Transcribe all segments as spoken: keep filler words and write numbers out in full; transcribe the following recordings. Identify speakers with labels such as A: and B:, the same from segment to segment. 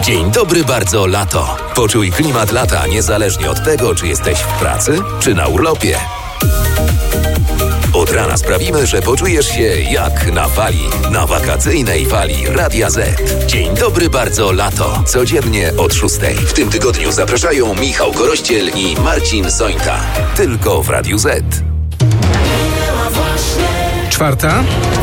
A: Dzień dobry bardzo lato. Poczuj klimat lata niezależnie od tego, czy jesteś w pracy, czy na urlopie. Od rana sprawimy, że poczujesz się jak na fali, na wakacyjnej fali Radia Z. Dzień dobry bardzo lato. Codziennie od szóstej. W tym tygodniu zapraszają Michał Korościel i Marcin Sońta. Tylko w Radiu Z.
B: Czwarta.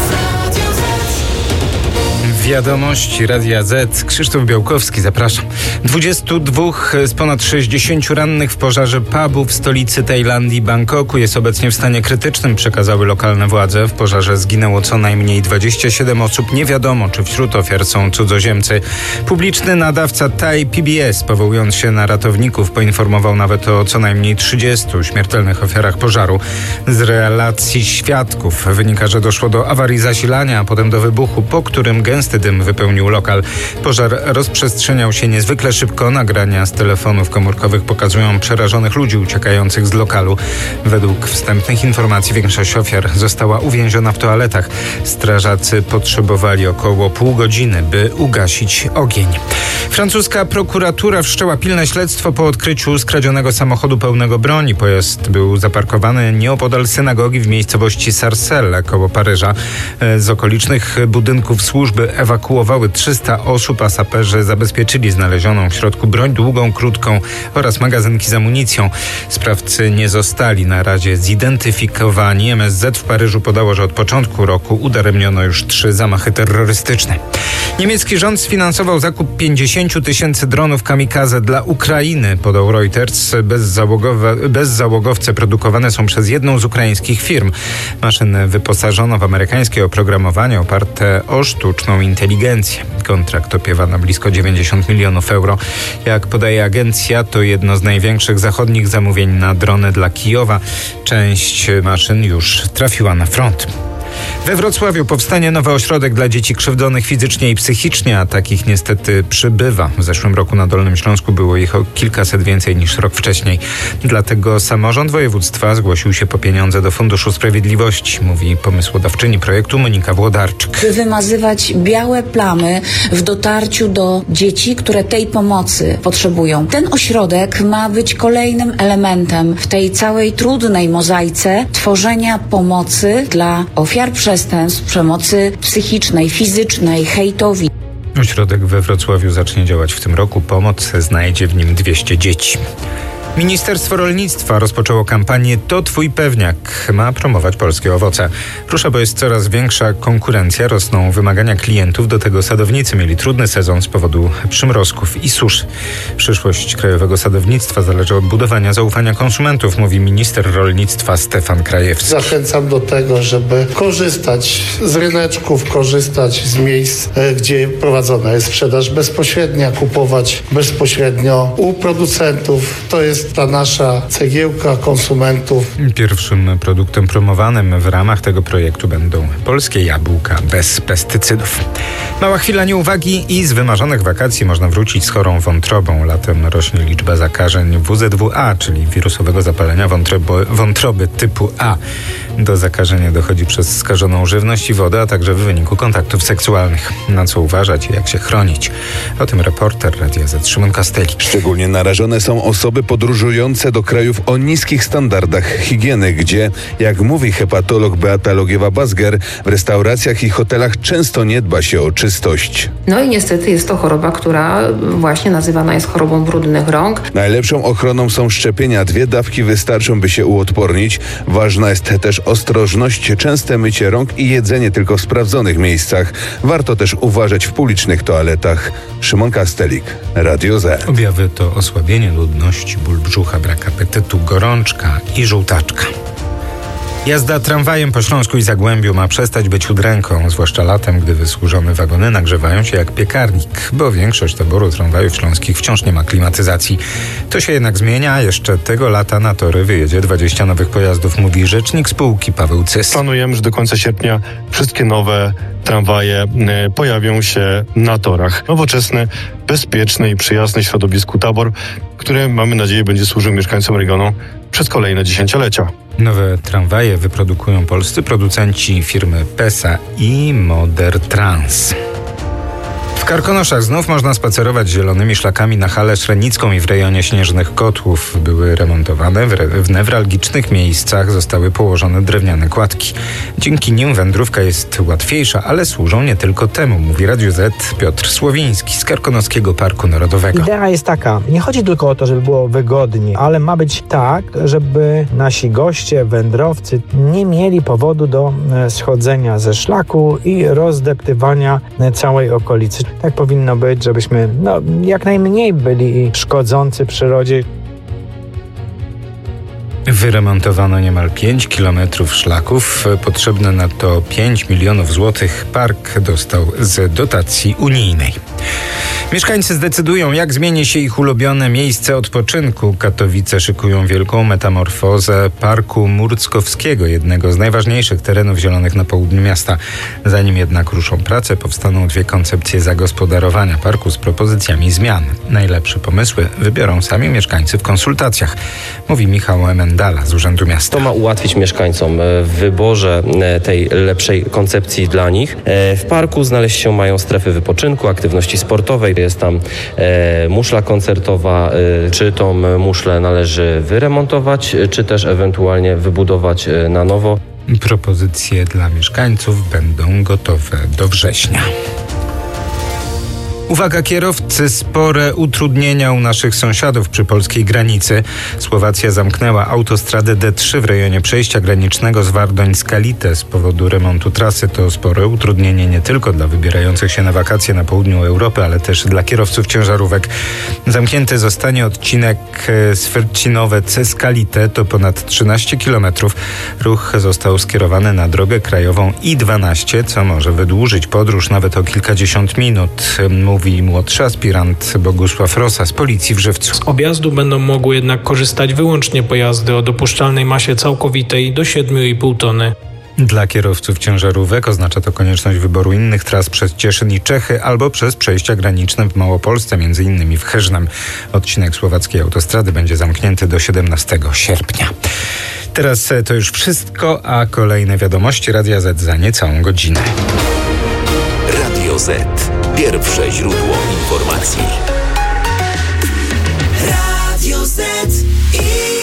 B: Wiadomości Radia Z. Krzysztof Białkowski, zapraszam. dwudziestu dwóch z ponad sześćdziesięciu rannych w pożarze pubu w stolicy Tajlandii, Bangkoku jest obecnie w stanie krytycznym, przekazały lokalne władze. W pożarze zginęło co najmniej dwadzieścia siedem osób. Nie wiadomo, czy wśród ofiar są cudzoziemcy. Publiczny nadawca Thai P B S, powołując się na ratowników, poinformował nawet o co najmniej trzydziestu śmiertelnych ofiarach pożaru. Z relacji świadków wynika, że doszło do awarii zasilania, a potem do wybuchu, po którym gęsty dym wypełnił lokal. Pożar rozprzestrzeniał się niezwykle szybko. Nagrania z telefonów komórkowych pokazują przerażonych ludzi uciekających z lokalu. Według wstępnych informacji większość ofiar została uwięziona w toaletach. Strażacy potrzebowali około pół godziny, by ugasić ogień. Francuska prokuratura wszczęła pilne śledztwo po odkryciu skradzionego samochodu pełnego broni. Pojazd był zaparkowany nieopodal synagogi w miejscowości Sarcelles koło Paryża. Z okolicznych budynków służby ewakuowały trzysta osób, a saperzy zabezpieczyli znalezioną w środku broń długą, krótką oraz magazynki z amunicją. Sprawcy nie zostali na razie zidentyfikowani. M S Z w Paryżu podało, że od początku roku udaremniono już trzy zamachy terrorystyczne. Niemiecki rząd sfinansował zakup pięćdziesięciu tysięcy dronów kamikaze dla Ukrainy, podał Reuters. Bezzałogowe, bezzałogowce produkowane są przez jedną z ukraińskich firm. Maszyny wyposażono w amerykańskie oprogramowanie oparte o sztuczną inteligencję. Kontrakt opiewa na blisko dziewięćdziesiąt milionów euro. Jak podaje agencja, to jedno z największych zachodnich zamówień na drony dla Kijowa. Część maszyn już trafiła na front. We Wrocławiu powstanie nowy ośrodek dla dzieci krzywdzonych fizycznie i psychicznie, a takich niestety przybywa. W zeszłym roku na Dolnym Śląsku było ich o kilkaset więcej niż rok wcześniej. Dlatego samorząd województwa zgłosił się po pieniądze do Funduszu Sprawiedliwości, mówi pomysłodawczyni projektu Monika Włodarczyk.
C: By wymazywać białe plamy w dotarciu do dzieci, które tej pomocy potrzebują. Ten ośrodek ma być kolejnym elementem w tej całej trudnej mozaice tworzenia pomocy dla ofiar przestępstw, przemocy psychicznej, fizycznej, hejtowi.
B: Ośrodek we Wrocławiu zacznie działać w tym roku. Pomoc znajdzie w nim dwieście dzieci. Ministerstwo Rolnictwa rozpoczęło kampanię To Twój Pewniak. Ma promować polskie owoce. Rusza, bo jest coraz większa konkurencja, rosną wymagania klientów. Do tego sadownicy mieli trudny sezon z powodu przymrozków i suszy. Przyszłość krajowego sadownictwa zależy od budowania zaufania konsumentów, mówi minister rolnictwa Stefan Krajewski.
D: Zachęcam do tego, żeby korzystać z ryneczków, korzystać z miejsc, gdzie prowadzona jest sprzedaż bezpośrednia, kupować bezpośrednio u producentów. To jest ta nasza cegiełka konsumentów.
B: Pierwszym produktem promowanym w ramach tego projektu będą polskie jabłka bez pestycydów. Mała chwila nieuwagi i z wymarzonych wakacji można wrócić z chorą wątrobą. Latem rośnie liczba zakażeń W Z W A, czyli wirusowego zapalenia wątroby, wątroby typu A. Do zakażenia dochodzi przez skażoną żywność i wodę, a także w wyniku kontaktów seksualnych. Na co uważać i jak się chronić? O tym reporter Radia Z Szymon Kastelik.
E: Szczególnie narażone są osoby podróżujące do krajów o niskich standardach higieny, gdzie, jak mówi hepatolog Beata Logiewa-Bazger, w restauracjach i hotelach często nie dba się o czystość.
F: No i niestety jest to choroba, która właśnie nazywana jest chorobą brudnych rąk.
E: Najlepszą ochroną są szczepienia. Dwie dawki wystarczą, by się uodpornić. Ważna jest też ostrożność, częste mycie rąk i jedzenie tylko w sprawdzonych miejscach. Warto też uważać w publicznych toaletach. Szymon Kastelik, Radio Z.
B: Objawy to osłabienie ludności, ból brzucha, brak apetytu, gorączka i żółtaczka. Jazda tramwajem po Śląsku i Zagłębiu ma przestać być udręką, zwłaszcza latem, gdy wysłużone wagony nagrzewają się jak piekarnik, bo większość taboru tramwajów śląskich wciąż nie ma klimatyzacji. To się jednak zmienia, jeszcze tego lata na tory wyjedzie dwadzieścia nowych pojazdów, mówi rzecznik spółki Paweł Cys.
G: Planujemy, że do końca sierpnia wszystkie nowe tramwaje y, pojawią się na torach. Nowoczesny, bezpieczny i przyjazny środowisku tabor, który mamy nadzieję będzie służył mieszkańcom regionu przez kolejne dziesięciolecia.
B: Nowe tramwaje wyprodukują polscy producenci firmy Pesa i Modertrans. W Karkonoszach znów można spacerować zielonymi szlakami na halę Szrenicką i w rejonie Śnieżnych Kotłów. Były remontowane, w, re- w newralgicznych miejscach zostały położone drewniane kładki. Dzięki nim wędrówka jest łatwiejsza, ale służą nie tylko temu, mówi Radiu Z Piotr Słowiński z Karkonoskiego Parku Narodowego.
H: Idea jest taka, nie chodzi tylko o to, żeby było wygodnie, ale ma być tak, żeby nasi goście, wędrowcy nie mieli powodu do schodzenia ze szlaku i rozdeptywania całej okolicy. Tak powinno być, żebyśmy no, jak najmniej byli szkodzący przyrodzie.
B: Wyremontowano niemal pięć kilometrów szlaków. Potrzebne na to pięć milionów złotych. Park dostał z dotacji unijnej. Mieszkańcy zdecydują, jak zmieni się ich ulubione miejsce odpoczynku. Katowice szykują wielką metamorfozę Parku Murckowskiego, jednego z najważniejszych terenów zielonych na południu miasta. Zanim jednak ruszą prace, powstaną dwie koncepcje zagospodarowania parku z propozycjami zmian. Najlepsze pomysły wybiorą sami mieszkańcy w konsultacjach, mówi Michał Emendala z Urzędu Miasta.
I: To ma ułatwić mieszkańcom w wyborze tej lepszej koncepcji dla nich. W parku znaleźć się mają strefy wypoczynku, aktywności sportowej. Jest tam e, muszla koncertowa. E, czy tą muszlę należy wyremontować, czy też ewentualnie wybudować e, na nowo.
B: Propozycje dla mieszkańców będą gotowe do września. Uwaga kierowcy, spore utrudnienia u naszych sąsiadów przy polskiej granicy. Słowacja zamknęła autostradę D trzy w rejonie przejścia granicznego z Wardoń-Skalite z powodu remontu trasy. To spore utrudnienie nie tylko dla wybierających się na wakacje na południu Europy, ale też dla kierowców ciężarówek. Zamknięty zostanie odcinek Sfercinowe-Skalite, to ponad trzynaście kilometrów. Ruch został skierowany na drogę krajową I dwanaście, co może wydłużyć podróż nawet o kilkadziesiąt minut. Mówi młodszy aspirant Bogusław Rosa z Policji w Żywcu.
J: Z objazdu będą mogły jednak korzystać wyłącznie pojazdy o dopuszczalnej masie całkowitej do siedem i pół tony.
B: Dla kierowców ciężarówek oznacza to konieczność wyboru innych tras przez Cieszyn i Czechy albo przez przejścia graniczne w Małopolsce, między innymi w Cherznem. Odcinek słowackiej autostrady będzie zamknięty do siedemnastego sierpnia. Teraz to już wszystko, a kolejne wiadomości Radia Z za niecałą godzinę.
A: Radio Z. Pierwsze źródło informacji. Radio Z i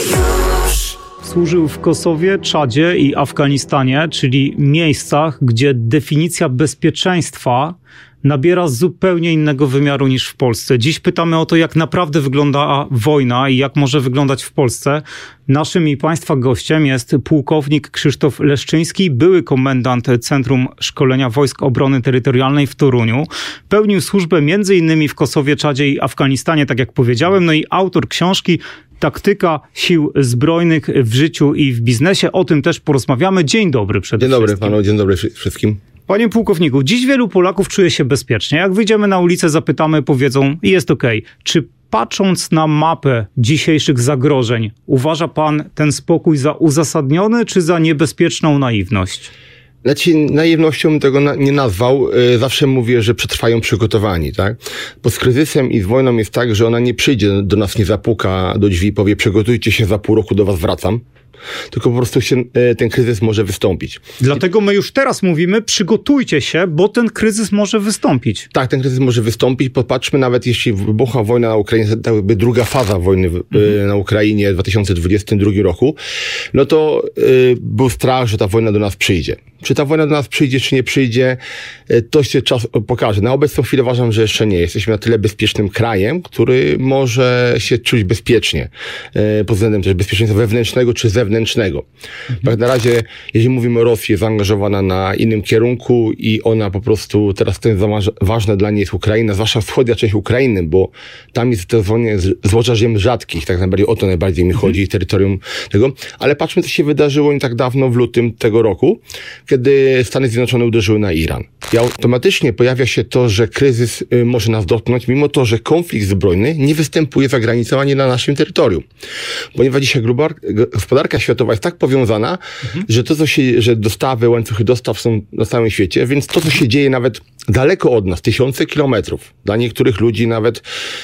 A: już.
K: Służył w Kosowie, Czadzie i Afganistanie, czyli miejscach, gdzie definicja bezpieczeństwa nabiera zupełnie innego wymiaru niż w Polsce. Dziś pytamy o to, jak naprawdę wygląda wojna i jak może wyglądać w Polsce. Naszym i Państwa gościem jest pułkownik Krzysztof Leszczyński, były komendant Centrum Szkolenia Wojsk Obrony Terytorialnej w Toruniu. Pełnił służbę między innymi w Kosowie, Czadzie i Afganistanie, tak jak powiedziałem, no i autor książki Taktyka Sił Zbrojnych w życiu i w biznesie. O tym też porozmawiamy. Dzień dobry przede
L: wszystkim. Dzień dobry panu, dzień dobry wszystkim.
K: Panie pułkowniku, dziś wielu Polaków czuje się bezpiecznie. Jak wyjdziemy na ulicę, zapytamy, powiedzą i jest okej. Okay. Czy patrząc na mapę dzisiejszych zagrożeń, uważa pan ten spokój za uzasadniony czy za niebezpieczną naiwność?
L: Znaczy, naiwnością bym tego na, nie nazwał. Yy, zawsze mówię, że przetrwają przygotowani, tak? Bo z kryzysem i z wojną jest tak, że ona nie przyjdzie do nas, nie zapuka do drzwi i powie, przygotujcie się, za pół roku do was wracam. Tylko po prostu się, e, ten kryzys może wystąpić.
K: Dlatego my już teraz mówimy, przygotujcie się, bo ten kryzys może wystąpić.
L: Tak, ten kryzys może wystąpić. Popatrzmy, nawet jeśli wybucha wojna na Ukrainie, tak jakby druga faza wojny w, mhm. e, na Ukrainie w dwa tysiące dwudziestym drugim roku, no to e, był strach, że ta wojna do nas przyjdzie. Czy ta wojna do nas przyjdzie, czy nie przyjdzie, e, to się czas pokaże. Na obecną chwilę uważam, że jeszcze nie. Jesteśmy na tyle bezpiecznym krajem, który może się czuć bezpiecznie. E, pod względem też bezpieczeństwa wewnętrznego, czy zewnętrznego. Wewnętrznego. Mhm. Na razie, jeżeli mówimy o Rosji, jest zaangażowana na innym kierunku i ona po prostu, teraz to jest ważne dla niej jest Ukraina, zwłaszcza wschodnia część Ukrainy, bo tam jest to zwolnienie złoża ziem rzadkich, tak najbardziej o to najbardziej mi mhm. chodzi, terytorium tego. Ale patrzmy, co się wydarzyło nie tak dawno, w lutym tego roku, kiedy Stany Zjednoczone uderzyły na Iran. I automatycznie pojawia się to, że kryzys y, może nas dotknąć, mimo to, że konflikt zbrojny nie występuje za granicą ani na naszym terytorium. Ponieważ dzisiaj globar- gospodarka światowa jest tak powiązana, mhm. że to, co się, że dostawy, łańcuchy dostaw są na całym świecie, więc to, co się dzieje nawet daleko od nas, tysiące kilometrów, dla niektórych ludzi nawet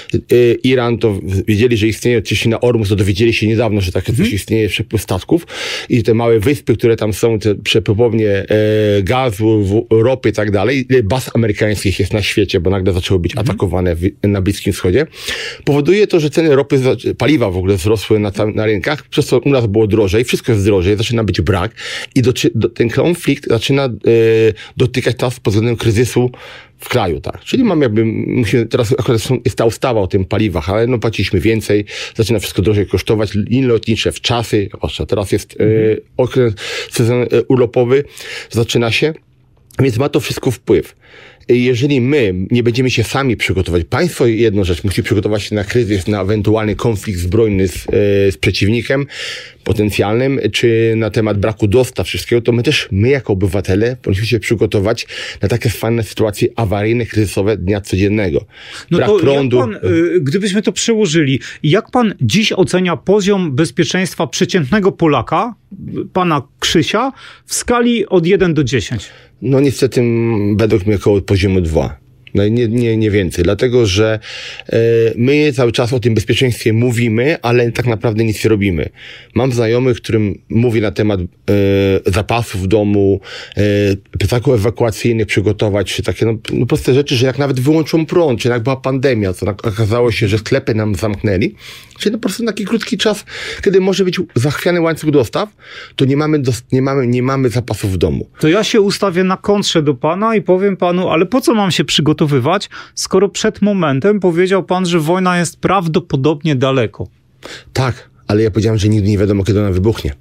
L: y, Iran to wiedzieli, że istnieje Cieśnina Ormus, to dowiedzieli się niedawno, że takie mhm. coś istnieje, przepływ statków i te małe wyspy, które tam są, te przepływownie e, gazu, w, ropy i tak dalej, ile baz amerykańskich jest na świecie, bo nagle zaczęły być mhm. atakowane w, na Bliskim Wschodzie, powoduje to, że ceny ropy, paliwa w ogóle wzrosły na, na rynkach, przez co u nas było drożej, wszystko jest drożej, zaczyna być brak i do, do, ten konflikt zaczyna e, dotykać nas pod względem kryzysu w kraju, tak. Czyli mam jakby, musimy, teraz akurat jest ta ustawa o tym paliwach, ale no płaciliśmy więcej, zaczyna wszystko drożej kosztować, linie lotnicze w czasy, zwłaszcza teraz jest e, okres, sezon e, urlopowy, zaczyna się, więc ma to wszystko wpływ. Jeżeli my nie będziemy się sami przygotować, państwo jedną rzecz musi przygotować się na kryzys, na ewentualny konflikt zbrojny z, z przeciwnikiem potencjalnym, czy na temat braku dostaw wszystkiego, to my też, my jako obywatele powinniśmy się przygotować na takie fajne sytuacje awaryjne, kryzysowe dnia codziennego.
K: No
L: Brak
K: to
L: prądu.
K: Jak pan, gdybyśmy to przełożyli, jak pan dziś ocenia poziom bezpieczeństwa przeciętnego Polaka, pana Krzysia, w skali od jeden do dziesięciu?
L: No niestety według mnie około poziomu dwa. No nie, nie, nie więcej, dlatego że e, my cały czas o tym bezpieczeństwie mówimy, ale tak naprawdę nic nie robimy. Mam znajomych, którym mówię na temat e, zapasów w domu, e, plecaków ewakuacyjnych przygotować, czy takie no, no proste rzeczy, że jak nawet wyłączą prąd, czy jak była pandemia, to okazało się, że sklepy nam zamknęli, czyli no po prostu na taki krótki czas, kiedy może być zachwiany łańcuch dostaw, to nie mamy, dos- nie mamy, nie mamy zapasów w domu.
K: To ja się ustawię na kontrze do pana i powiem panu, ale po co mam się przygotować, skoro przed momentem powiedział pan, że wojna jest prawdopodobnie daleko.
L: Tak, ale ja powiedziałem, że nigdy nie wiadomo, kiedy ona wybuchnie.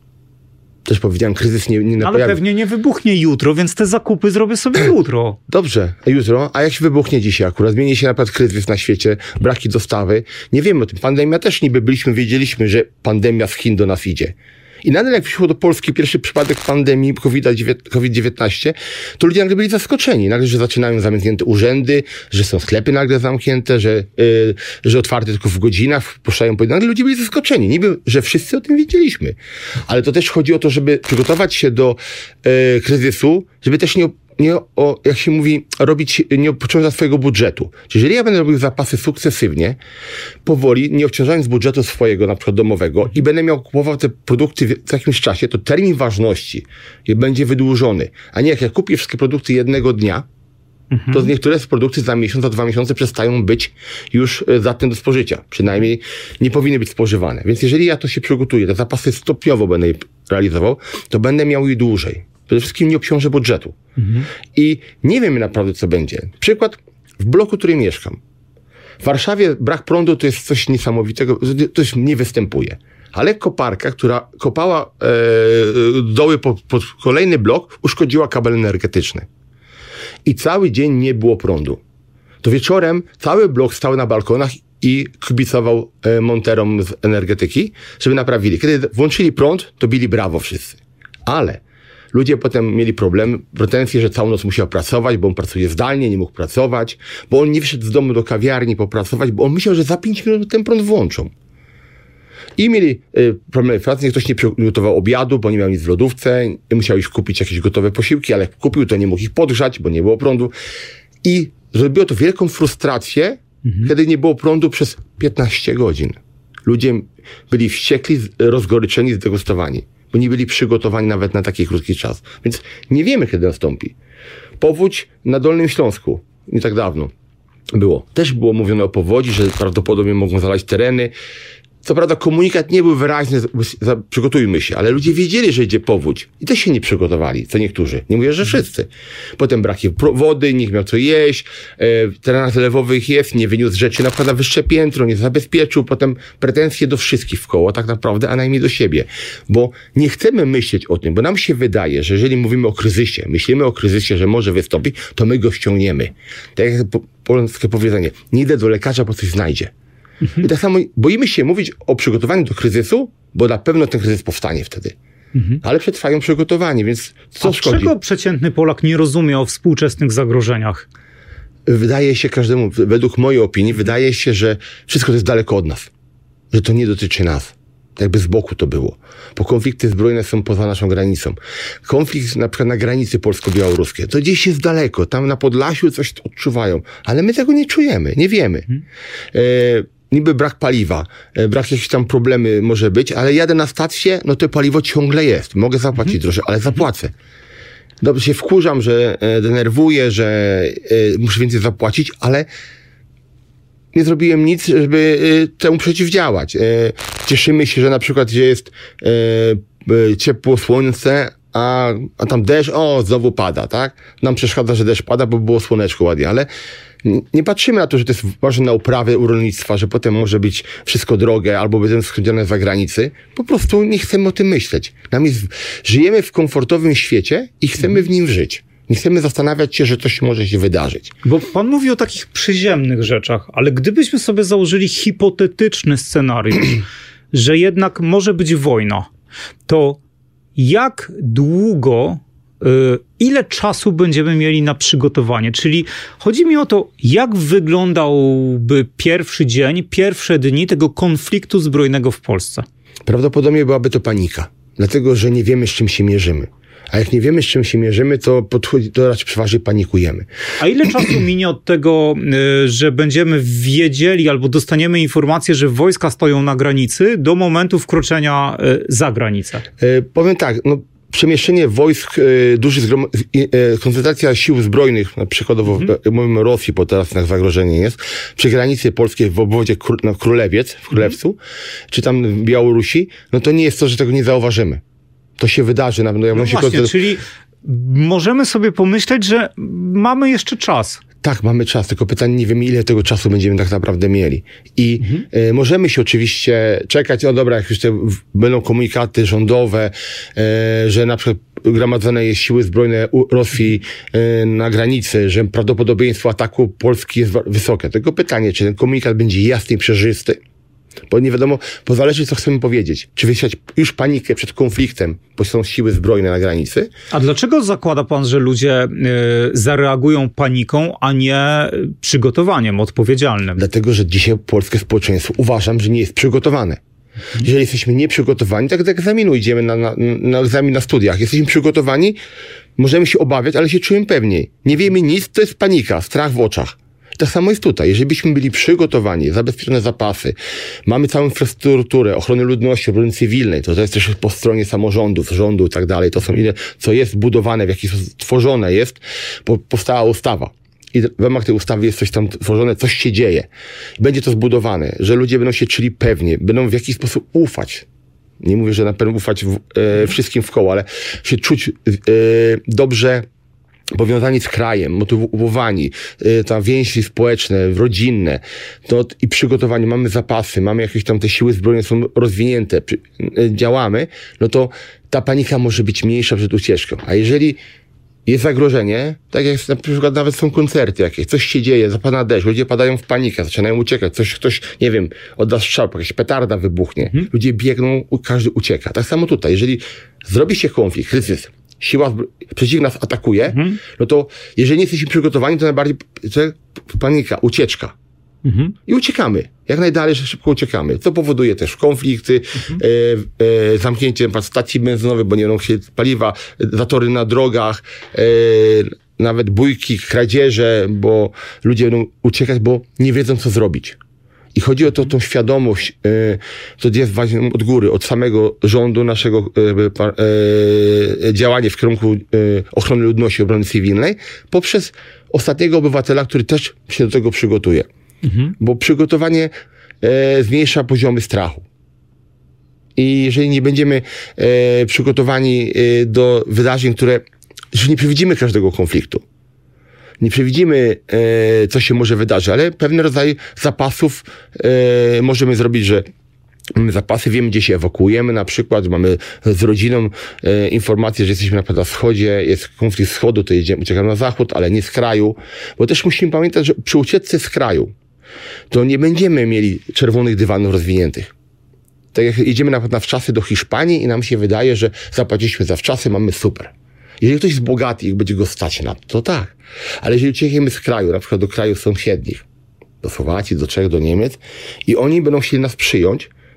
L: Też powiedziałem, kryzys nie, nie
K: Ale
L: pojawi.
K: pewnie nie wybuchnie jutro, więc te zakupy zrobię sobie jutro.
L: Dobrze, a jutro, a jak się wybuchnie dzisiaj akurat, zmieni się na przykład kryzys na świecie, braki dostawy, nie wiemy o tym. Pandemia też niby byliśmy, wiedzieliśmy, że pandemia z Chin do nas idzie. I nagle jak przyszło do Polski pierwszy przypadek pandemii COVID dziewiętnaście, to ludzie nagle byli zaskoczeni. Nagle, że zaczynają zamknięte urzędy, że są sklepy nagle zamknięte, że, yy, że otwarte tylko w godzinach, wpuszczają po... Nagle ludzie byli zaskoczeni. Niby, że wszyscy o tym wiedzieliśmy. Ale to też chodzi o to, żeby przygotować się do yy, kryzysu, żeby też nie nie, o, jak się mówi, robić, nie obciążać swojego budżetu. Czyli jeżeli ja będę robił zapasy sukcesywnie, powoli, nie obciążając budżetu swojego, na przykład domowego, i będę miał kupował te produkty w jakimś czasie, to termin ważności będzie wydłużony. A nie jak ja kupię wszystkie produkty jednego dnia, mhm. to niektóre z produktów za miesiąc, za dwa miesiące przestają być już zatne do spożycia. Przynajmniej nie powinny być spożywane. Więc jeżeli ja to się przygotuję, te zapasy stopniowo będę je realizował, to będę miał je dłużej. Przede wszystkim nie obciążę budżetu. Mhm. I nie wiemy naprawdę, co będzie. Przykład, w bloku, w którym mieszkam. W Warszawie brak prądu to jest coś niesamowitego, to już nie występuje. Ale koparka, która kopała e, doły pod, pod kolejny blok, uszkodziła kabel energetyczny. I cały dzień nie było prądu. To wieczorem cały blok stał na balkonach i kibicował e, monterom z energetyki, żeby naprawili. Kiedy włączyli prąd, to bili brawo wszyscy. Ale ludzie potem mieli problem, pretensje, że całą noc musiał pracować, bo on pracuje zdalnie, nie mógł pracować, bo on nie wyszedł z domu do kawiarni popracować, bo on myślał, że za pięć minut ten prąd włączą. I mieli y, problemy w pracy, ktoś nie przygotował obiadu, bo nie miał nic w lodówce, musiał już kupić jakieś gotowe posiłki, ale jak kupił, to nie mógł ich podgrzać, bo nie było prądu. I zrobiło to wielką frustrację, mhm. kiedy nie było prądu przez piętnaście godzin. Ludzie byli wściekli, rozgoryczeni, zdegustowani, bo nie byli przygotowani nawet na taki krótki czas. Więc nie wiemy, kiedy nastąpi. Powódź na Dolnym Śląsku, nie tak dawno było. Też było mówione o powodzi, że prawdopodobnie mogą zalać tereny. Co prawda komunikat nie był wyraźny, przygotujmy się, ale ludzie wiedzieli, że idzie powódź i też się nie przygotowali, co niektórzy. Nie mówię, że wszyscy. Potem braki wody, nikt miał co jeść, e, w terenach zalewowych jest, nie wyniósł rzeczy na przykład na wyższe piętro, nie zabezpieczył, potem pretensje do wszystkich w koło, tak naprawdę, a najmniej do siebie. Bo nie chcemy myśleć o tym, bo nam się wydaje, że jeżeli mówimy o kryzysie, myślimy o kryzysie, że może wystąpić, to my go ściągniemy. Tak jak polskie powiedzenie, nie idę do lekarza, bo coś znajdzie. Mhm. I tak samo boimy się mówić o przygotowaniu do kryzysu, bo na pewno ten kryzys powstanie wtedy. Mhm. Ale przetrwają przygotowanie, więc co
K: A
L: szkodzi?
K: czego przeciętny Polak nie rozumie o współczesnych zagrożeniach?
L: Wydaje się każdemu, według mojej opinii, wydaje się, że wszystko to jest daleko od nas. Że to nie dotyczy nas. Jakby z boku to było. Bo konflikty zbrojne są poza naszą granicą. Konflikt na przykład na granicy polsko-białoruskiej, to gdzieś jest daleko, tam na Podlasiu coś odczuwają, ale my tego nie czujemy, nie wiemy. Hmm. E, niby brak paliwa, e, brak jakichś tam problemy może być, ale jadę na stację, no to paliwo ciągle jest. Mogę zapłacić hmm. drożej, ale zapłacę. Dobrze się wkurzam, że e, denerwuję, że e, muszę więcej zapłacić, ale nie zrobiłem nic, żeby e, temu przeciwdziałać. E, cieszymy się, że na przykład gdzie jest e, e, ciepło słońce, a, a tam deszcz, o, znowu pada, tak? Nam przeszkadza, że deszcz pada, bo było słoneczko ładnie, ale nie patrzymy na to, że to jest ważne na uprawy u rolnictwa, że potem może być wszystko drogie, albo będą skręcone za granicy. Po prostu nie chcemy o tym myśleć. Nam jest, żyjemy w komfortowym świecie i chcemy w nim żyć. Nie chcemy zastanawiać się, że coś może się wydarzyć.
K: Bo pan mówi o takich przyziemnych rzeczach, ale gdybyśmy sobie założyli hipotetyczny scenariusz, że jednak może być wojna, to jak długo, y, ile czasu będziemy mieli na przygotowanie? Czyli chodzi mi o to, jak wyglądałby pierwszy dzień, pierwsze dni tego konfliktu zbrojnego w Polsce? Prawdopodobnie byłaby to panika, dlatego że nie wiemy, z czym się mierzymy. A jak nie wiemy, z czym się mierzymy, to, podchodzi, to raczej przeważnie panikujemy. A ile czasu minie od tego, że będziemy wiedzieli albo dostaniemy informację, że wojska stoją na granicy, do momentu wkroczenia za granicę? E, powiem tak, no przemieszczenie wojsk, e, duży zgrom, e, koncentracja sił zbrojnych, na przykładowo mhm. mówimy o Rosji, bo teraz na zagrożenie jest, przy granicy polskiej w obwodzie Kró, na Królewiec, w Królewcu, mhm. czy tam w Białorusi, no to nie jest to, że tego nie zauważymy. To się wydarzy. Na pewno. Ja no właśnie, koncentra... czyli możemy sobie pomyśleć, że mamy jeszcze czas. Tak, mamy czas, tylko pytanie, nie wiemy, ile tego czasu będziemy tak naprawdę mieli. I mhm. y, możemy się oczywiście czekać, o dobra, jak już te w, będą komunikaty rządowe, y, że na przykład gromadzone jest siły zbrojne Rosji y, na granicy, że prawdopodobieństwo ataku Polski jest wysokie. Tylko pytanie, czy ten komunikat będzie jasny i przejrzysty, bo nie wiadomo, bo zależy, co chcemy powiedzieć. Czy wysiać już panikę przed konfliktem, bo są siły zbrojne na granicy. A dlaczego zakłada pan, że ludzie y, zareagują paniką, a nie przygotowaniem odpowiedzialnym? Dlatego, że dzisiaj polskie społeczeństwo uważam, że nie jest przygotowane. Mhm. Jeżeli jesteśmy nieprzygotowani, tak do egzaminu idziemy na, na, na egzamin na studiach. Jesteśmy przygotowani, możemy się obawiać, ale się czujemy pewniej. Nie wiemy nic, to jest panika, strach w oczach. Tak samo jest tutaj. Jeżeli byśmy byli przygotowani, zabezpieczone zapasy, mamy całą infrastrukturę ochrony ludności, obrony cywilnej, to, to jest też po stronie samorządów, rządu i tak dalej, to są ile, co jest budowane, w jaki sposób tworzone jest, bo powstała ustawa. I w ramach tej ustawy jest coś tam tworzone, coś się dzieje. Będzie to zbudowane, że ludzie będą się czuli pewnie, będą w jakiś sposób ufać. Nie mówię, że na pewno ufać w, e, wszystkim w koło, ale się czuć e, dobrze powiązani z krajem, motywowani, y, tam więzi społeczne, rodzinne, to i przygotowanie, mamy zapasy, mamy jakieś tam te siły zbrojne są rozwinięte, przy, y, działamy, no to ta panika może być mniejsza przed ucieczką. A jeżeli jest zagrożenie, tak jak na przykład nawet są koncerty jakieś, coś się dzieje, zapada deszcz, ludzie padają w panikę, zaczynają uciekać, coś, ktoś, nie wiem, odda strzał, jakaś petarda wybuchnie, hmm. ludzie biegną, każdy ucieka. Tak samo tutaj, jeżeli zrobi się konflikt, kryzys, siła przeciw nas atakuje, mhm. no to jeżeli nie jesteśmy przygotowani, to najbardziej to panika, ucieczka. Mhm. I uciekamy. Jak najdalej, że szybko uciekamy. Co powoduje też konflikty, mhm. e, e, zamknięcie stacji benzynowych, bo nie będą chcieli paliwa, zatory na drogach, e, nawet bójki, kradzieże, bo ludzie będą uciekać, bo nie wiedzą, co zrobić. I chodzi o to, tą świadomość, to jest właśnie od góry, od samego rządu naszego e, działanie w kierunku e, ochrony ludności, obrony cywilnej, poprzez ostatniego obywatela, który też się do tego przygotuje. Mhm. Bo przygotowanie e, zmniejsza poziomy strachu. I jeżeli nie będziemy e, przygotowani e, do wydarzeń, które, że nie przewidzimy każdego konfliktu, nie przewidzimy, e, co się może wydarzyć, ale pewien rodzaj zapasów e, możemy zrobić, że mamy zapasy, wiemy, gdzie się ewakuujemy, na przykład mamy z rodziną e, informację, że jesteśmy na przykład na wschodzie, jest konflikt wschodu, to jedziemy, uciekamy na zachód, ale nie z kraju, bo też musimy pamiętać, że przy ucieczce z kraju to nie będziemy mieli czerwonych dywanów rozwiniętych. Tak jak jedziemy na, na wczasy do Hiszpanii i nam się wydaje, że zapłaciliśmy za wczasy, mamy super. Jeżeli ktoś jest bogaty i będzie go stać na to, to tak. Ale jeżeli uciekniemy z kraju, na przykład do krajów sąsiednich, do Słowacji, do Czech, do Niemiec i oni będą chcieli nas przyjąć,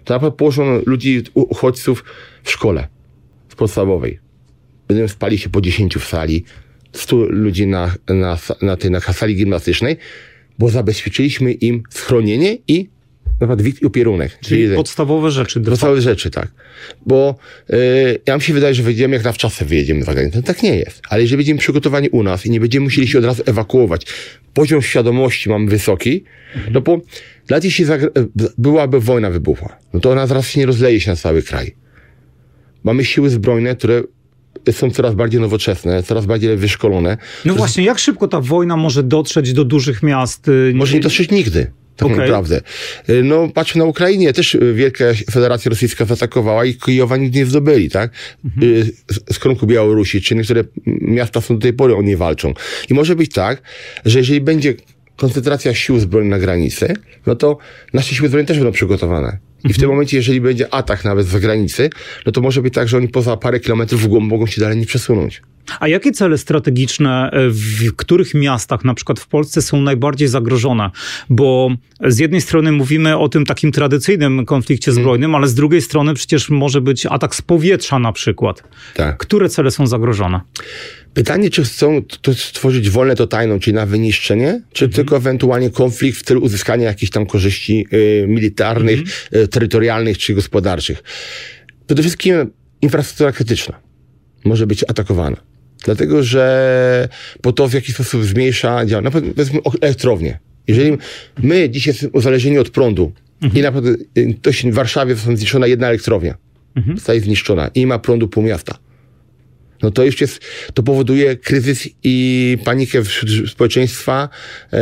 L: To na przykład położono ludzi, uchodźców w szkole, w podstawowej. Będą spali się po dziesięciu w sali, stu ludzi na, na, na tej na sali gimnastycznej, bo zabezpieczyliśmy im schronienie i na przykład wid i opierunek.
K: Czyli, czyli podstawowe rzeczy.
L: Podstawowe rzeczy, tak. Bo yy, ja mi się wydaje, że wyjdziemy jak na wczasy wyjedziemy za granicę. Tak nie jest. Ale jeżeli będziemy przygotowani u nas i nie będziemy musieli się od razu ewakuować, poziom świadomości mamy wysoki, mhm. no bo nawet jeśli byłaby wojna wybuchła, no to ona zaraz się nie rozleje się na cały kraj. Mamy siły zbrojne, które są coraz bardziej nowoczesne, coraz bardziej wyszkolone.
K: No właśnie, jak szybko ta wojna może dotrzeć do dużych miast?
L: Może nie dotrzeć nigdy. Tak okay. naprawdę. No, patrzmy na Ukrainie, też Wielka Federacja Rosyjska zaatakowała i Kijowa nigdy nie zdobyli, tak? Mhm. Z kierunku Białorusi, czy niektóre miasta są do tej pory o nie walczą. I może być tak, że jeżeli będzie koncentracja sił zbrojnych na granicy, no to nasze siły zbrojne też będą przygotowane. I w tym momencie, jeżeli będzie atak nawet z granicy, no to może być tak, że oni poza parę kilometrów w głąb mogą się dalej nie przesunąć.
K: A jakie cele strategiczne w których miastach, na przykład w Polsce, są najbardziej zagrożone? Bo z jednej strony mówimy o tym takim tradycyjnym konflikcie zbrojnym, hmm. ale z drugiej strony przecież może być atak z powietrza na przykład. Tak. Które cele są zagrożone?
L: Pytanie, czy chcą to stworzyć wolne to tajną, czyli na wyniszczenie, czy mhm. tylko ewentualnie konflikt w celu uzyskania jakichś tam korzyści y, militarnych, mhm. y, terytorialnych czy gospodarczych. Przede wszystkim infrastruktura krytyczna może być atakowana. Dlatego, że po to w jakiś sposób zmniejsza działanie. Na przykład powiedzmy elektrownie. Jeżeli my dzisiaj jesteśmy uzależnieni od prądu mhm. i na przykład to się w Warszawie została zniszczona jedna elektrownia, mhm. zostaje zniszczona i nie ma prądu pół miasta. No to już jest, to powoduje kryzys i panikę wśród społeczeństwa, e,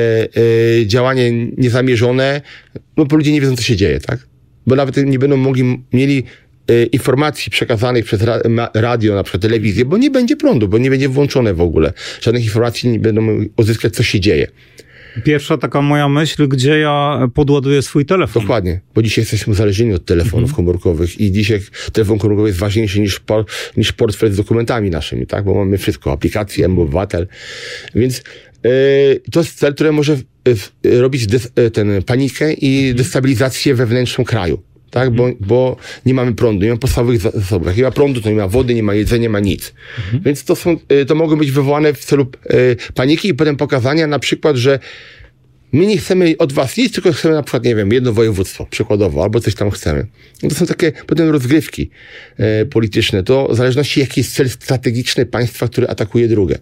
L: e, działanie niezamierzone, no bo ludzie nie wiedzą, co się dzieje, tak? Bo nawet nie będą mogli, mieli e, informacji przekazanych przez ra, ma, radio, na przykład telewizję, bo nie będzie prądu, bo nie będzie włączone w ogóle. Żadnych informacji nie będą mogli uzyskać, co się dzieje.
K: Pierwsza taka moja myśl, gdzie ja podładuję swój telefon.
L: Dokładnie, bo dzisiaj jesteśmy uzależnieni od telefonów mm-hmm. komórkowych i dzisiaj telefon komórkowy jest ważniejszy niż, por, niż portfel z dokumentami naszymi, tak? Bo mamy wszystko, aplikacje, obywatel. Więc yy, to jest cel, który może yy, robić des, yy, ten panikę i mm-hmm. destabilizację wewnętrzną kraju. Tak, bo, bo nie mamy prądu, nie ma podstawowych zasobów. Jak nie ma prądu, to nie ma wody, nie ma jedzenia, nie ma nic. Mhm. Więc to są, to mogą być wywołane w celu y, paniki i potem pokazania na przykład, że my nie chcemy od was nic, tylko chcemy na przykład, nie wiem, jedno województwo, przykładowo, albo coś tam chcemy. No to są takie potem rozgrywki y, polityczne. To w zależności jaki jest cel strategiczny państwa, które atakuje drugie.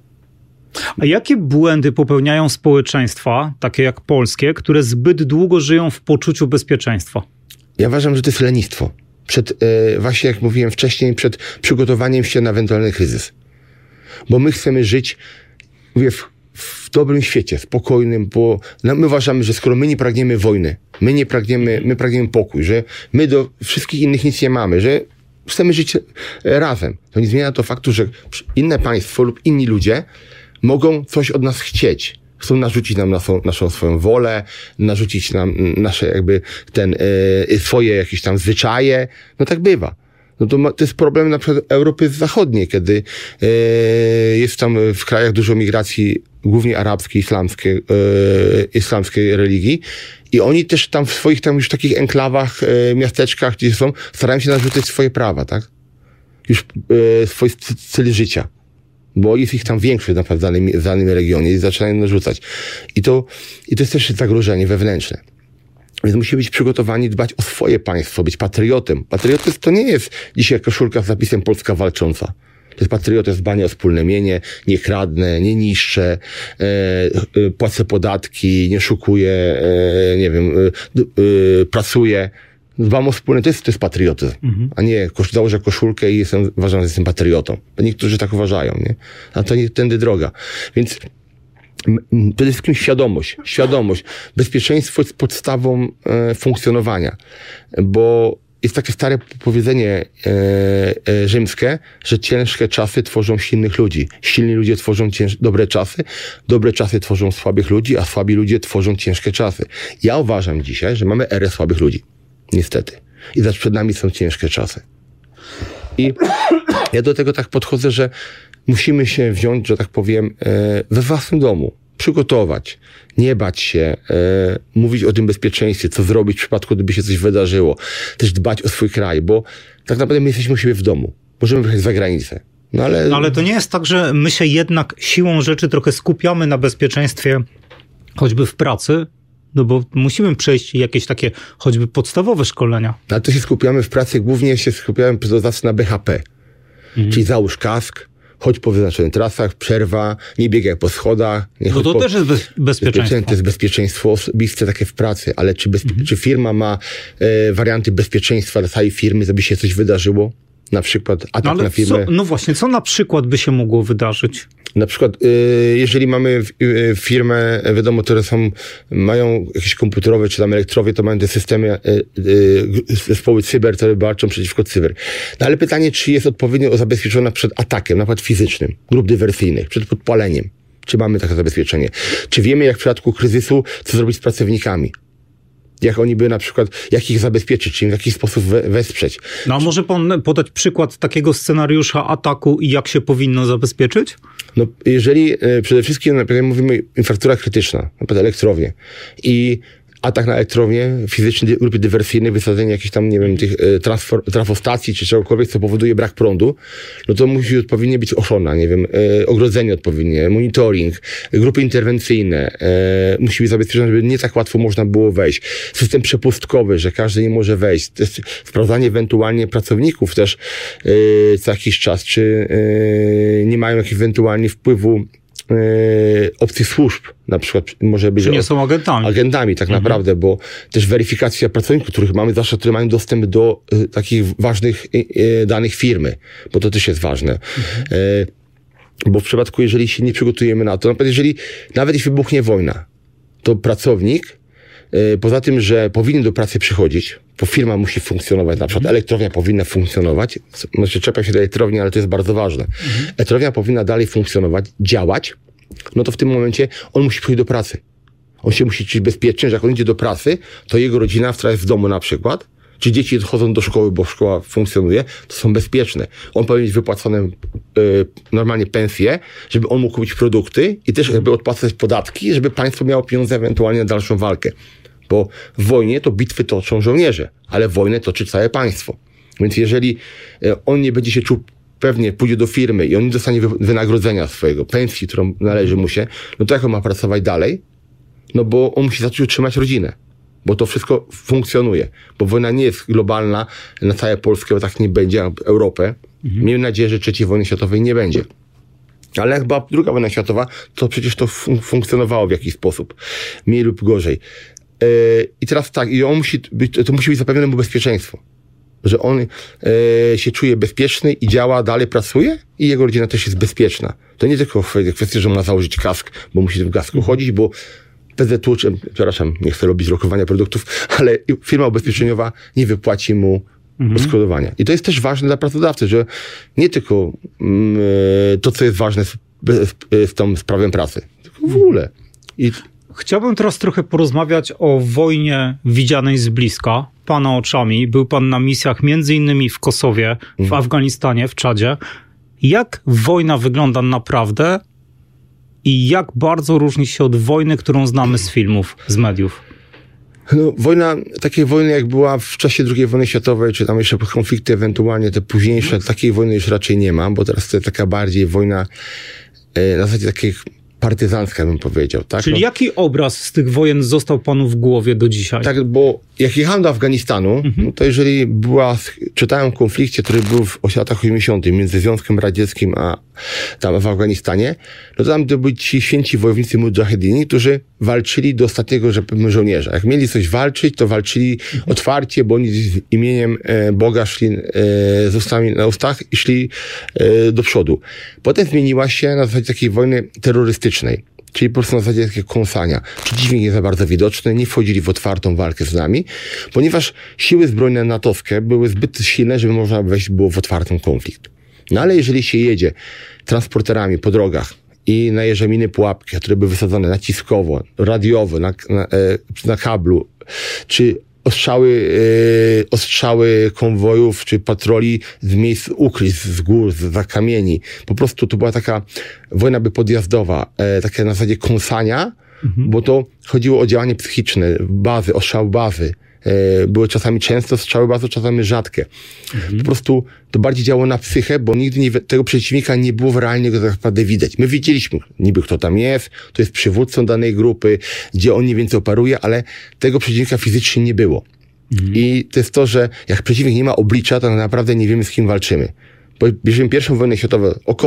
K: A jakie błędy popełniają społeczeństwa, takie jak polskie, które zbyt długo żyją w poczuciu bezpieczeństwa?
L: Ja uważam, że to jest lenistwo. Przed, e, właśnie jak mówiłem wcześniej, przed przygotowaniem się na ewentualny kryzys. Bo my chcemy żyć, mówię, w, w dobrym świecie, spokojnym, bo no, my uważamy, że skoro my nie pragniemy wojny, my nie pragniemy, my pragniemy pokój, że my do wszystkich innych nic nie mamy, że chcemy żyć razem. To nie zmienia to faktu, że inne państwo lub inni ludzie mogą coś od nas chcieć. Chcą narzucić nam naszą, naszą swoją wolę, narzucić nam nasze jakby ten, e, swoje jakieś tam zwyczaje. No tak bywa. No to, ma, to jest problem na przykład Europy Zachodniej, kiedy e, jest tam w krajach dużo migracji, głównie arabskiej, islamskiej, e, islamskiej religii. I oni też tam w swoich tam już takich enklawach, e, miasteczkach, gdzie są, starają się narzucać swoje prawa, tak? Już e, swój styl życia. Bo jest ich tam większość na przykład w danym, w danym regionie i zaczynają narzucać. I to, i to jest też zagrożenie wewnętrzne. Więc musimy być przygotowani dbać o swoje państwo, być patriotem. Patriotyzm to nie jest dzisiaj koszulka z napisem Polska walcząca. To jest patriotyzm, dbanie o wspólne mienie, nie kradnę, nie niszczę, e, e, płacę podatki, nie szukuję, e, nie wiem, e, e, pracuję. Dbam o wspólne, to jest, to jest patriotyzm, mhm. a nie kosz, założę koszulkę i jestem, uważam, że jestem patriotą. Bo niektórzy tak uważają, nie? A to nie tędy droga. Więc przede wszystkim świadomość. Świadomość. Bezpieczeństwo jest podstawą e, funkcjonowania. Bo jest takie stare powiedzenie e, e, rzymskie, że ciężkie czasy tworzą silnych ludzi. Silni ludzie tworzą cięż, dobre czasy, dobre czasy tworzą słabych ludzi, a słabi ludzie tworzą ciężkie czasy. Ja uważam dzisiaj, że mamy erę słabych ludzi. Niestety. I zaś przed nami są ciężkie czasy. I ja do tego tak podchodzę, że musimy się wziąć, że tak powiem, we własnym domu. przygotować, nie bać się, e, mówić o tym bezpieczeństwie, co zrobić w przypadku, gdyby się coś wydarzyło, też dbać o swój kraj, bo tak naprawdę my jesteśmy u siebie w domu. Możemy wyjechać za granicę. No ale...
K: No ale to nie jest tak, że my się jednak siłą rzeczy trochę skupiamy na bezpieczeństwie, choćby w pracy, no bo musimy przejść jakieś takie choćby podstawowe szkolenia.
L: Ale to się skupiamy w pracy, głównie się skupiamy zawsze na B H P, mhm. czyli załóż kask, chodź po wyznaczonych trasach, przerwa, nie biegaj po schodach. Nie
K: no to
L: po...
K: też jest bez, bezpieczeństwo.
L: To jest bezpieczeństwo osobiste takie w pracy, ale czy, bezpie... mhm. czy firma ma e, warianty bezpieczeństwa dla całej firmy, żeby się coś wydarzyło? Na przykład atak
K: no ale
L: na firmę.
K: Co, no właśnie, co na przykład by się mogło wydarzyć?
L: Na przykład, y, jeżeli mamy y, firmę, wiadomo, które są, mają jakieś komputerowe czy tam elektrowie, to mają te systemy, y, y, zespoły cyber, które walczą przeciwko cyber. No ale pytanie, czy jest odpowiednio zabezpieczona przed atakiem, na przykład fizycznym, grup dywersyjnych, przed podpaleniem. Czy mamy takie zabezpieczenie? Czy wiemy, jak w przypadku kryzysu, co zrobić z pracownikami? Jak oni by na przykład, jak ich zabezpieczyć, czy im w jakiś sposób we, wesprzeć.
K: No a może pan podać przykład takiego scenariusza ataku i jak się powinno zabezpieczyć?
L: No jeżeli e, przede wszystkim, na przykład mówimy infrastruktura krytyczna, na przykład elektrownie i atak na elektrownię, fizyczny grupy dywersyjnej, wysadzenie jakichś tam, nie wiem, tych e, transfor, trafostacji czy czegokolwiek, co powoduje brak prądu, no to musi odpowiednio być ochrona, nie wiem, e, ogrodzenie odpowiednie, monitoring, grupy interwencyjne, e, musi być zabezpieczone, żeby nie tak łatwo można było wejść. System przepustkowy, że każdy nie może wejść. To jest sprawdzanie ewentualnie pracowników też e, co jakiś czas, czy e, nie mają jakiegoś ewentualnie wpływu Yy, opcji służb, na przykład może być...
K: Czy nie są agentami.
L: Agentami, tak mhm. naprawdę, bo też weryfikacja pracowników, których mamy zawsze, które mają dostęp do y, takich ważnych y, y, danych firmy, bo to też jest ważne. Mhm. Y, bo w przypadku, jeżeli się nie przygotujemy na to, na przykład jeżeli nawet jeśli wybuchnie wojna, to pracownik, y, poza tym, że powinien do pracy przychodzić, bo firma musi funkcjonować, na przykład elektrownia powinna funkcjonować, znaczy czepia się do elektrowni, ale to jest bardzo ważne. Mhm. Elektrownia powinna dalej funkcjonować, działać, no to w tym momencie on musi przyjść do pracy. On się musi czuć bezpiecznie, że jak on idzie do pracy, to jego rodzina, która jest w domu na przykład, czy dzieci chodzą do szkoły, bo szkoła funkcjonuje, to są bezpieczne. On powinien mieć wypłacone y, normalnie pensje, żeby on mógł kupić produkty i też żeby odpłacać podatki, żeby państwo miało pieniądze ewentualnie na dalszą walkę. Bo w wojnie to bitwy toczą żołnierze, ale wojnę toczy całe państwo. Więc jeżeli on nie będzie się czuł pewnie, pójdzie do firmy i on nie dostanie wynagrodzenia swojego, pensji, którą należy mu się, no to jak on ma pracować dalej? No bo on musi zacząć utrzymać rodzinę. Bo to wszystko funkcjonuje. Bo wojna nie jest globalna na całe Polskę, bo tak nie będzie, Europę. Mhm. Miejmy nadzieję, że trzeciej wojny światowej nie będzie. Ale jak była druga wojna światowa, to przecież to fun- funkcjonowało w jakiś sposób. Mniej lub gorzej. I teraz tak, i on musi być, to musi być zapewnione mu bezpieczeństwo. Że on e, się czuje bezpieczny i działa, dalej pracuje i jego rodzina też jest bezpieczna. To nie tylko kwestia, że ma założyć kask, bo musi w kasku chodzić, bo P Z U, czy, przepraszam, nie chcę robić lokowania produktów, ale firma ubezpieczeniowa nie wypłaci mu mhm. odszkodowania. I to jest też ważne dla pracodawcy, że nie tylko mm, to, co jest ważne z, z, z tą z prawem pracy, tylko w ogóle. I
K: chciałbym teraz trochę porozmawiać o wojnie widzianej z bliska, pana oczami. Był pan na misjach między innymi w Kosowie, w mhm. Afganistanie, w Czadzie. Jak wojna wygląda naprawdę i jak bardzo różni się od wojny, którą znamy z filmów, z mediów?
L: No, wojna, takiej wojny jak była w czasie drugiej wojny światowej, czy tam jeszcze konflikty ewentualnie te późniejsze, takiej wojny już raczej nie ma, bo teraz to jest taka bardziej wojna e, na zasadzie takiej partyzancka, bym powiedział. Tak?
K: Czyli
L: no,
K: jaki obraz z tych wojen został panu w głowie do dzisiaj?
L: Tak, bo jak jechałem do Afganistanu, mhm. no to jeżeli była, czytałem o konflikcie, który był w latach osiemdziesiątych między Związkiem Radzieckim a tam w Afganistanie, no to tam to byli ci święci wojownicy mudżahedini, którzy walczyli do ostatniego że żołnierza. Jak mieli coś walczyć, to walczyli mhm. otwarcie, bo oni z imieniem e, Boga szli e, z ustami na ustach i szli e, do przodu. Potem zmieniła się na zasadzie takiej wojny terrorystycznej. Czyli po prostu na zasadzie takiego kąsania. Przeciwnik nie za bardzo widoczny, nie wchodzili w otwartą walkę z nami, ponieważ siły zbrojne natowskie były zbyt silne, żeby można wejść było w otwarty konflikt. No ale jeżeli się jedzie transporterami po drogach i najeżdża miny pułapki, które były wysadzone naciskowo, radiowo, na, na, na kablu, czy ostrzały, yy, ostrzały konwojów czy patroli z miejsc ukryć, z gór, z za kamieni. Po prostu to była taka wojna by podjazdowa, e, takie na zasadzie kąsania, mhm. bo to chodziło o działanie psychiczne, bazy, ostrzał bazy. E, były czasami często strzały bazy, czasami rzadkie. Mhm. Po prostu to bardziej działało na psychę, bo nigdy nie, tego przeciwnika nie było realnie go tak naprawdę widać. My wiedzieliśmy niby kto tam jest, to jest przywódcą danej grupy, gdzie on mniej więcej operuje, ale tego przeciwnika fizycznie nie było. Mhm. I to jest to, że jak przeciwnik nie ma oblicza, to naprawdę nie wiemy z kim walczymy. Bo bierzemy pierwszą wojnę światową, około